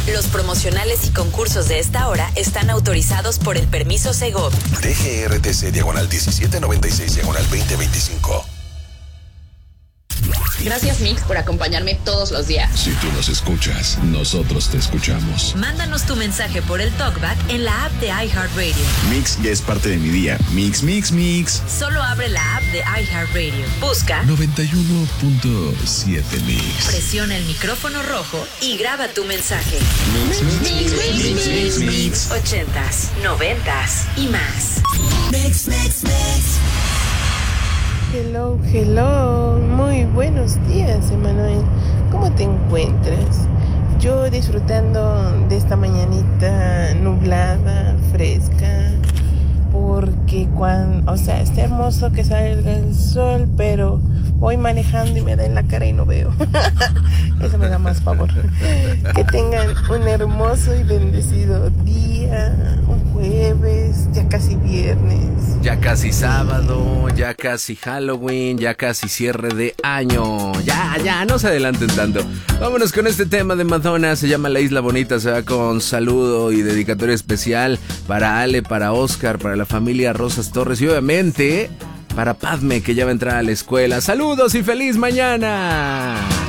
Los promocionales y concursos de esta hora están autorizados por el permiso Segov. DGRTC /1796/2025. Gracias, Mix, por acompañarme todos los días. Si tú nos escuchas, nosotros te escuchamos. Mándanos tu mensaje por el TalkBack en la app de iHeartRadio. Mix ya es parte de mi día. Mix, mix, mix. Solo abre la app de iHeartRadio. Busca 91.7 Mix. Presiona el micrófono rojo y graba tu mensaje. Mix, mix, mix, mix, mix, mix. 80s, 90s y más. Mix, mix, mix. Hello, hello, muy buenos días, Emanuel. ¿Cómo te encuentras? Yo disfrutando de esta mañanita nublada, fresca, porque está hermoso que salga el sol, pero voy manejando y me da en la cara y no veo. Eso me da más favor. Que tengan un hermoso y bendecido día, un jueves, ya casi viernes. Ya casi sábado, ya casi Halloween, ya casi cierre de año. Ya, no se adelanten tanto. Vámonos con este tema de Madonna, se llama La Isla Bonita, se va con saludo y dedicatoria especial para Ale, para Oscar, para la familia Rosas Torres y obviamente para Padme, que ya va a entrar a la escuela. ¡Saludos y feliz mañana!